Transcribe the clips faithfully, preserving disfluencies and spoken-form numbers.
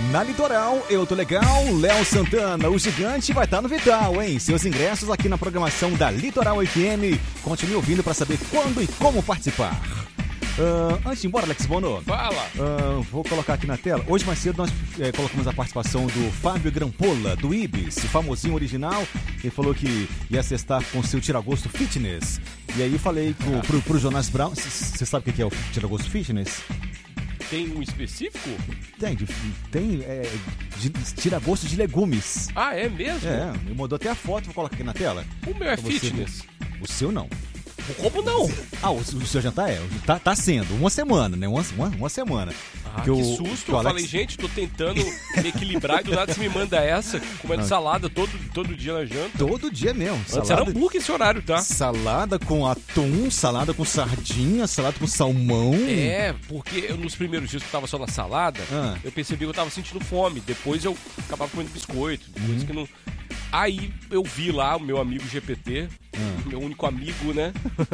Na Litoral, eu tô legal, Léo Santana, o gigante vai estar no Vital, hein? Seus ingressos aqui na programação da Litoral F M. Continue ouvindo para saber quando e como participar. Uh, antes de ir embora, Alex Bono. Fala. Uh, vou colocar aqui na tela. Hoje mais cedo nós é, colocamos a participação do Fábio Grampola, do Ibis, o famosinho original. Ele falou que ia cestar com seu tiragosto fitness. E aí falei pro, pro, pro Jonas Brown. Você sabe o que é o tiragosto fitness? Tem um específico? Tem, de, tem é, de, tira gosto de legumes. Ah, é mesmo? É, me mandou até a foto, vou colocar aqui na tela. O meu é pra você fitness. ver. O seu não. Como não? Ah, o, o seu jantar é. Tá, tá sendo. Uma semana, né? Uma, uma, uma semana. Ah, que que o, susto. que o Eu Alex... falei, gente, tô tentando me equilibrar e do nada você me manda essa, comendo Não. salada todo, todo dia na janta. Todo dia mesmo. Antes Salada, era hambúrguer esse horário, tá? salada com atum, salada com sardinha, salada com salmão. É, porque eu, nos primeiros dias que eu tava só na salada, Ah. eu percebi que eu tava sentindo fome. Depois eu acabava comendo biscoito. Uhum. Coisa que não... Aí eu vi lá o meu amigo G P T, Ah. meu único amigo, né?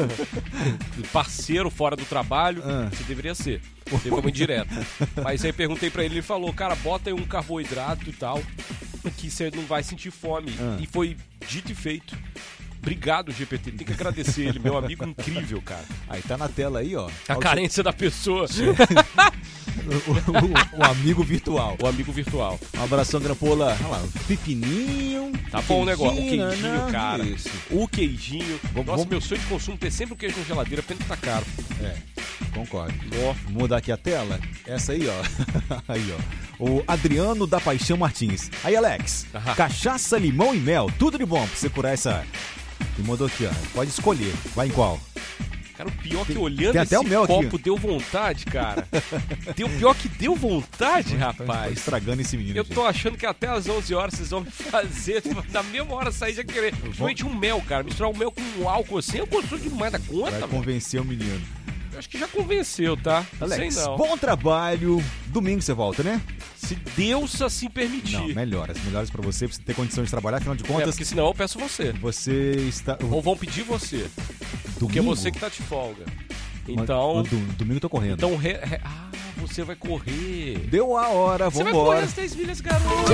Parceiro fora do trabalho. Ah. Você deveria ser. Você foi muito direto. Mas aí perguntei pra ele, ele falou, cara, bota aí um carboidrato e tal, que você não vai sentir fome. Ah. E foi dito e feito. Obrigado, G P T. Tem que agradecer ele, meu amigo incrível, cara. Aí tá na tela aí, ó. A Olha o carência da pessoa. seu- o, o- o amigo virtual. O amigo virtual. Um abração, Grampola. Olha lá, um pepininho. Tá bom o negócio. O queijinho, queijinho, né? cara. Isso. O queijinho. Vamos- Nossa, vamos- meu sonho de consumo é ter sempre um queijo na geladeira, pena que tá caro. É, concordo. Ó, Vou mudar aqui a tela. Essa aí, ó. Aí, ó. O Adriano da Paixão Martins. Aí, Alex. Aham. Cachaça, limão e mel. Tudo de bom pra você curar essa... E mandou aqui, ó. Pode escolher. Vai em qual? cara, o pior que Tem- olhando tem até esse o mel aqui. copo deu vontade, cara. Deu pior que deu vontade, Tá rapaz. estragando esse menino. Eu gente. tô achando que até às onze horas vocês vão me fazer, na mesma hora sair já querer. Principalmente um mel, cara. Misturar o mel com um álcool assim, eu gosto demais da conta, Vai velho. convencer o menino. Eu acho que já convenceu, tá? Não Alex, sei não. bom trabalho. Domingo você volta, né? Se Deus assim permitir. Não, melhoras. Melhoras pra você, pra você ter condições de trabalhar. Afinal de É, contas, porque senão eu peço você. você está... Ou vão pedir você. Porque é Domingo? você que tá de folga. Mas- Então. mas do- domingo eu tô correndo. Então. Re, re- ah, você vai correr. Deu a hora, Você vai vambora. correr as dez milhas, garoto.